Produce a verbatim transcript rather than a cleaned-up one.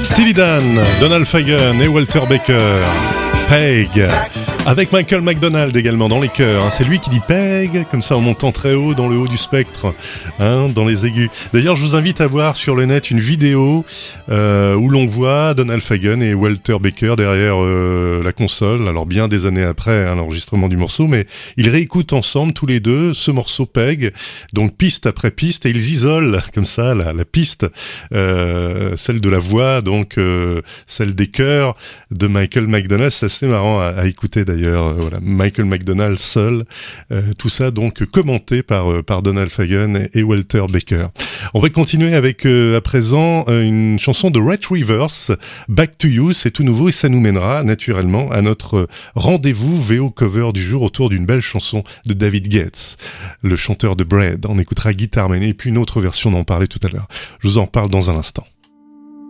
Steely Dan, Donald Fagen et Walter Baker. Peg, avec Michael McDonald également dans les chœurs. Hein. C'est lui qui dit Peg, comme ça en montant très haut dans le haut du spectre, hein, dans les aigus. D'ailleurs, je vous invite à voir sur le net une vidéo euh, où l'on voit Donald Fagen et Walter Baker derrière euh, la console. Alors bien des années après hein, l'enregistrement du morceau, mais ils réécoutent ensemble tous les deux ce morceau Peg, donc piste après piste, et ils isolent comme ça la, la piste, euh, celle de la voix, donc euh, celle des chœurs de Michael McDonald. C'est assez marrant à, à écouter d'ailleurs. Euh, voilà, Michael McDonald seul, euh, tout ça donc commenté par euh, par Donald Fagen et, et Walter Baker. On va continuer avec euh, à présent euh, une chanson de Red Rivers, Back to You. C'est tout nouveau et ça nous mènera naturellement à notre euh, rendez-vous V O cover du jour autour d'une belle chanson de David Gates, le chanteur de Bread. On écoutera Guitar Man et puis une autre version, on en parlait tout à l'heure. Je vous en parle dans un instant.